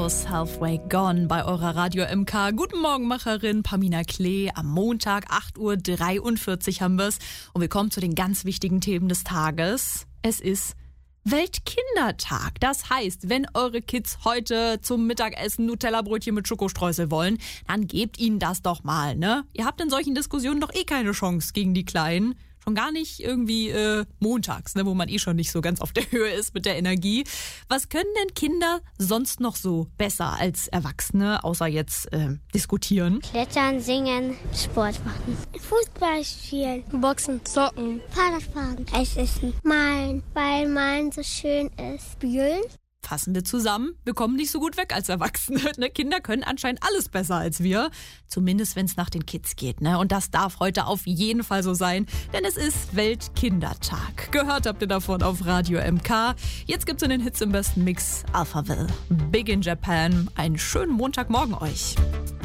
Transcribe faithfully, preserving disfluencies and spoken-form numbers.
Halfway Gone bei eurer Radio M K. Guten Morgen, Macherin Pamina Klee. Am Montag, acht Uhr dreiundvierzig haben wir's. Und wir kommen zu den ganz wichtigen Themen des Tages. Es ist Weltkindertag. Das heißt, wenn eure Kids heute zum Mittagessen Nutella-Brötchen mit Schokostreusel wollen, dann gebt ihnen das doch mal, ne? Ihr habt in solchen Diskussionen doch eh keine Chance gegen die Kleinen. Schon gar nicht irgendwie äh, montags, ne, wo man eh schon nicht so ganz auf der Höhe ist mit der Energie. Was können denn Kinder sonst noch so besser als Erwachsene, außer jetzt äh, diskutieren? Klettern, singen, Sport machen. Fußball spielen, Boxen, Zocken, Fahrradfahren, Eis essen, malen, weil malen so schön ist. Spielen. Fassen wir zusammen, wir kommen nicht so gut weg als Erwachsene. Ne? Kinder können anscheinend alles besser als wir. Zumindest, wenn es nach den Kids geht. Ne? Und das darf heute auf jeden Fall so sein, denn es ist Weltkindertag. Gehört habt ihr davon auf Radio M K. Jetzt gibt's in den Hits im besten Mix Alphaville, Big in Japan. Einen schönen Montagmorgen euch.